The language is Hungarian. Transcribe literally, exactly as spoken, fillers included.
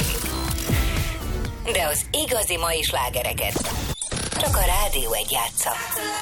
De az igazi mai slágereket csak a Rádió egy játsza.